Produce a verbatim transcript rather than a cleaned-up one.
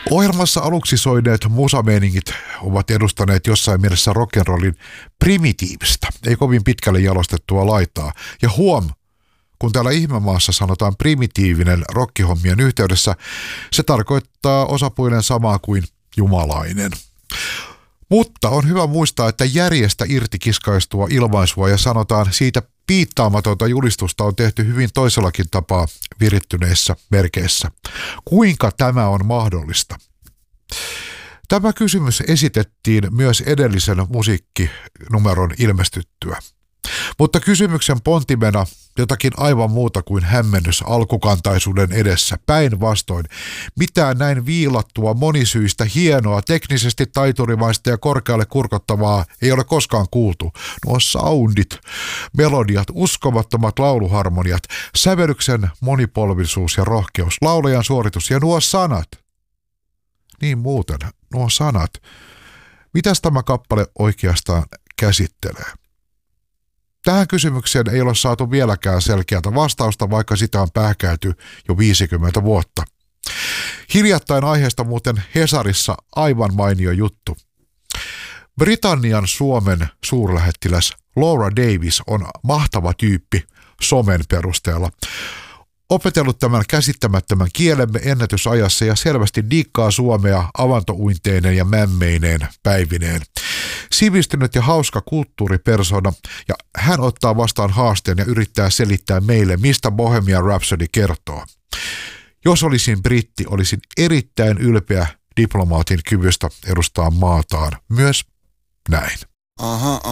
Ohjelmassa aluksi soineet musameiningit ovat edustaneet jossain mielessä rock'n'rollin primitiivistä, ei kovin pitkälle jalostettua laitaa. Ja huom, kun täällä ihmemaassa sanotaan primitiivinen rockihommien yhteydessä, se tarkoittaa osapuolen samaa kuin jumalainen. Mutta on hyvä muistaa, että järjestä irti kiskaistua ilmaisua ja sanotaan siitä piittaamatonta julistusta on tehty hyvin toisellakin tapaa virittyneissä merkeissä. Kuinka tämä on mahdollista? Tämä kysymys esitettiin myös edellisen musiikkinumeron ilmestyttyä. Mutta kysymyksen pontimena jotakin aivan muuta kuin hämmennys alkukantaisuuden edessä. Päinvastoin, mitään näin viilattua, monisyistä, hienoa, teknisesti taiturimaista ja korkealle kurkottavaa ei ole koskaan kuultu. Nuo soundit, melodiat, uskomattomat lauluharmoniat, sävellyksen monipolvisuus ja rohkeus, laulajan suoritus ja nuo sanat. Niin muuten, nuo sanat. Mitäs tämä kappale oikeastaan käsittelee? Tähän kysymykseen ei ole saatu vieläkään selkeätä vastausta, vaikka sitä on pähkäilty jo viisikymmentä vuotta. Hiljattain aiheesta muuten Hesarissa aivan mainio juttu. Britannian Suomen suurlähettiläs Laura Davis on mahtava tyyppi somen perusteella. Opetellut tämän käsittämättömän kielemme ennätysajassa ja selvästi diikkaa suomea avantouinteineen ja mämmeineen päivineen. Sivistynyt ja hauska kulttuuripersona, ja hän ottaa vastaan haasteen ja yrittää selittää meille, mistä Bohemian Rhapsody kertoo. Jos olisin britti, olisin erittäin ylpeä diplomaatin kyvystä edustaa maataan. Myös näin. Aha.